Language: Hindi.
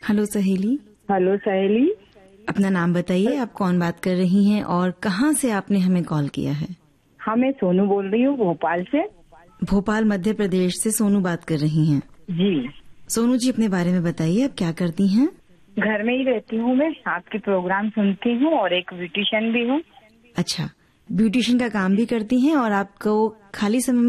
हेलो सहेली। हेलो सहेली। अपना नाम बताइए, आप कौन बात कर रही हैं और कहाँ से आपने हमें कॉल किया है? हाँ, मैं सोनू बोल रही हूँ भोपाल से। भोपाल मध्य प्रदेश से सोनू बात कर रही हैं। जी। सोनू जी, अपने बारे में बताइए, आप क्या करती हैं? घर में ही रहती हूँ मैं, आपके प्रोग्राम सुनती हूँ और एक ब्यूटिशियन भी हूँ। अच्छा, ब्यूटिशियन का काम भी करती हैं और आपको खाली समय